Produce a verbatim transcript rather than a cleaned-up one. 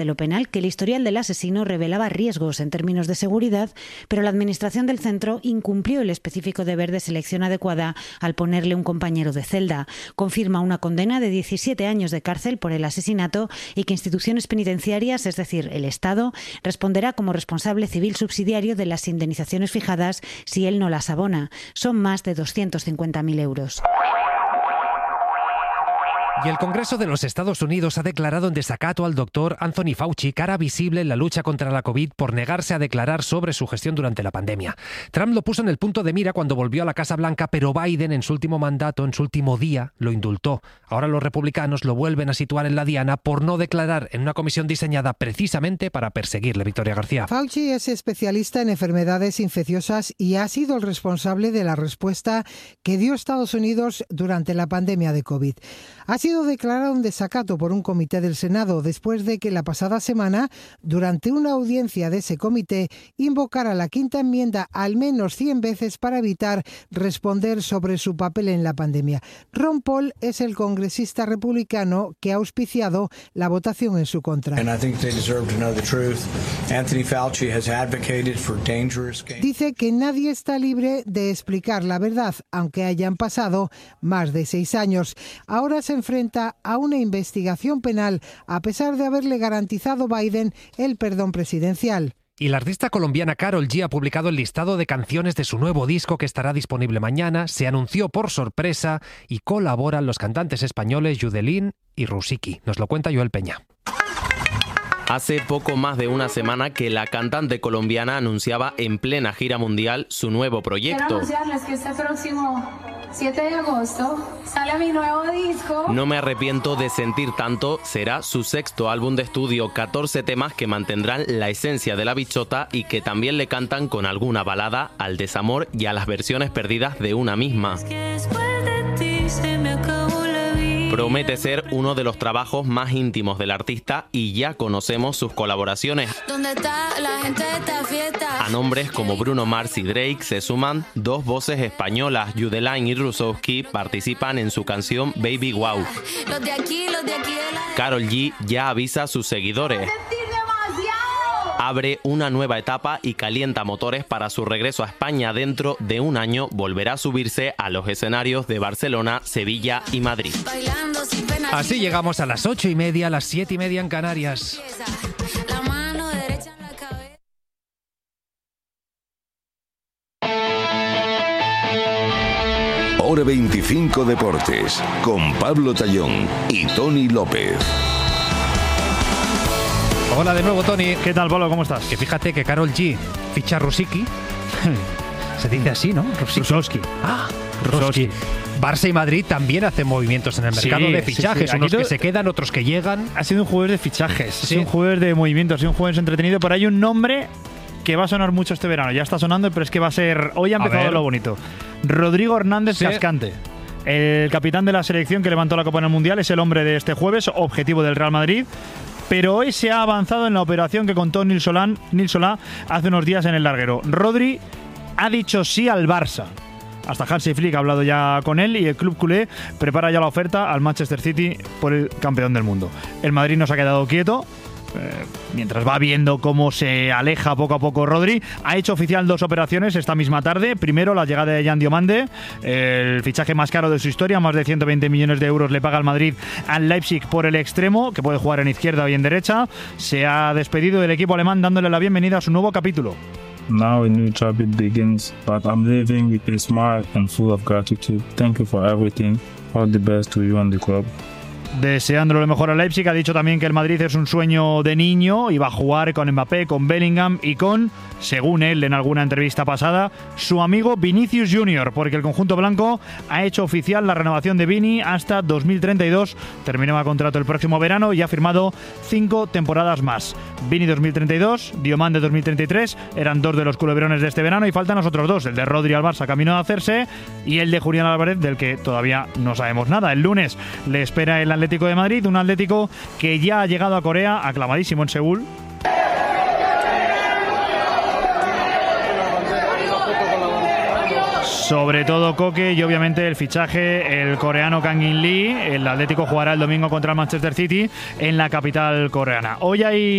de lo penal que el historial del asesino revelaba riesgos en términos de seguridad, pero la administración del centro incumplió el específico deber de selección adecuada al ponerle un compañero de celda. Confirma una condena de diecisiete años de cárcel por el asesinato y que instituciones penitenciarias, es decir, el Estado, responderá como responsable civil subsidiario de las indemnizaciones fijadas si él no las abona. Son más de doscientos cincuenta mil euros. Y el Congreso de los Estados Unidos ha declarado en desacato al doctor Anthony Fauci, cara visible en la lucha contra la COVID, por negarse a declarar sobre su gestión durante la pandemia. Trump lo puso en el punto de mira cuando volvió a la Casa Blanca, pero Biden en su último mandato, en su último día, lo indultó. Ahora los republicanos lo vuelven a situar en la diana por no declarar en una comisión diseñada precisamente para perseguirle. Victoria García. Fauci es especialista en enfermedades infecciosas y ha sido el responsable de la respuesta que dio Estados Unidos durante la pandemia de COVID. Ha sido declarado en desacato por un comité del Senado después de que la pasada semana, durante una audiencia de ese comité, invocara la quinta enmienda al menos cien veces para evitar responder sobre su papel en la pandemia. Ron Paul es el congresista republicano que ha auspiciado la votación en su contra. Dice que nadie está libre de explicar la verdad, aunque hayan pasado más de seis años. Ahora se enfrenta a una investigación penal a pesar de haberle garantizado Biden el perdón presidencial. Y la artista colombiana Karol G ha publicado el listado de canciones de su nuevo disco que estará disponible mañana. Se anunció por sorpresa y colaboran los cantantes españoles Yudelín y Rusiki. Nos lo cuenta Joel Peña. Hace poco más de una semana que la cantante colombiana anunciaba en plena gira mundial su nuevo proyecto. Quiero anunciarles que este próximo siete de agosto sale mi nuevo disco. No me arrepiento de sentir tanto será su sexto álbum de estudio, catorce temas que mantendrán la esencia de la bichota y que también le cantan con alguna balada al desamor y a las versiones perdidas de una misma. Es que después de ti se me acabó la vida. Promete ser uno de los trabajos más íntimos del artista y ya conocemos sus colaboraciones. ¿Dónde está la gente de esta fiesta? A nombres como Bruno Mars y Drake se suman dos voces españolas. Yudelín y Rusowski participan en su canción Baby Wow. Los de aquí, los de aquí de la... Karol G ya avisa a sus seguidores. Abre una nueva etapa y calienta motores para su regreso a España. Dentro de un año volverá a subirse a los escenarios de Barcelona, Sevilla y Madrid. Así llegamos a las ocho y media, las siete y media en Canarias. Hora veinticinco Deportes, con Pablo Tallón y Tony López. Hola de nuevo, Tony. ¿Qué tal, Pablo? ¿Cómo estás? Que fíjate que Karol G ficha a Rusiki. Se dice así, ¿no? Rusowski. Ah, Rusowski. Barça y Madrid también hacen movimientos en el mercado sí, de fichajes, sí, sí. Unos que se quedan, otros que llegan. Ha sido un jueves de fichajes, sí. Ha sido un jueves de movimientos, ha sido un jueves entretenido, pero hay un nombre que va a sonar mucho este verano. Ya está sonando, pero es que va a ser... Hoy ha empezado lo bonito. Rodrigo Hernández sí. Cascante. El capitán de la selección que levantó la Copa en el Mundial es el hombre de este jueves, objetivo del Real Madrid. Pero hoy se ha avanzado en la operación que contó Nil Solán, Nil Solá hace unos días en el larguero. Rodri ha dicho sí al Barça. Hasta Hansi Flick ha hablado ya con él y el club culé prepara ya la oferta al Manchester City por el campeón del mundo. El Madrid no se ha quedado quieto. Eh, mientras va viendo cómo se aleja poco a poco Rodri, ha hecho oficial dos operaciones esta misma tarde. Primero, la llegada de Jan Diomande, el fichaje más caro de su historia, más de ciento veinte millones de euros le paga el Madrid al Leipzig por el extremo, que puede jugar en izquierda o en derecha. Se ha despedido del equipo alemán dándole la bienvenida a su nuevo capítulo. Now a new chapter begins, but I'm living with a smile and full of gratitude. Thank you for everything. All the best to you and the club. Deseándole lo mejor a Leipzig, ha dicho también que el Madrid es un sueño de niño y va a jugar con Mbappé, con Bellingham y con, según él en alguna entrevista pasada, su amigo Vinicius Junior, porque el conjunto blanco ha hecho oficial la renovación de Vini hasta dos mil treinta y dos, terminaba contrato el próximo verano y ha firmado cinco temporadas más. Vini dos mil treinta y dos, Diomande dos mil treinta y tres, eran dos de los culebrones de este verano y faltan los otros dos, el de Rodri al Barça camino de hacerse y el de Julián Álvarez, del que todavía no sabemos nada. El lunes le espera el Atlético de Madrid, un Atlético que ya ha llegado a Corea, aclamadísimo en Seúl. Sobre todo Koke y obviamente el fichaje, el coreano Kang In Lee. El Atlético jugará el domingo contra el Manchester City en la capital coreana. Hoy hay